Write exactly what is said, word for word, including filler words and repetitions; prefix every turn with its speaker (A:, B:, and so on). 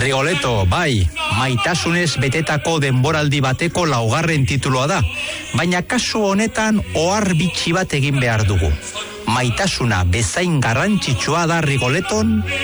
A: Rigoletto, bai, maitasunez betetako denboraldi bateko laugarren tituloa da, baina kasu honetan ohar bitxi bat egin behar dugu. Maitasuna bezain garrantzitsua da Rigoletton